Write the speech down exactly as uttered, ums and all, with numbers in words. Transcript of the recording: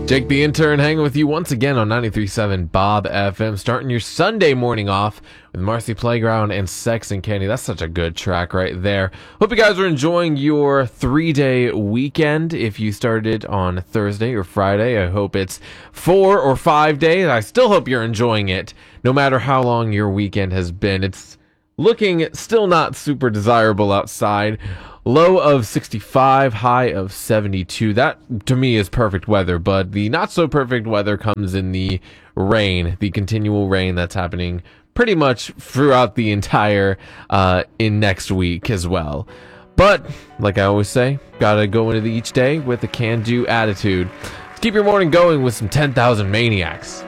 Jake the Intern hanging with you once again on ninety-three point seven Bob F M, starting your Sunday morning off with Marcy Playground and Sex and Candy. That's such a good track right there. Hope you guys are enjoying your three-day weekend. If you started on Thursday or Friday, I hope it's four or five days. I still hope you're enjoying it, no matter how long your weekend has been. It's looking still not super desirable outside. Low of sixty-five, high of seventy-two. That, to me, is perfect weather, but the not-so-perfect weather comes in the rain, the continual rain that's happening pretty much throughout the entire, uh, in next week as well. But, like I always say, gotta go into the each day with a can-do attitude. Let's keep your morning going with some ten thousand Maniacs.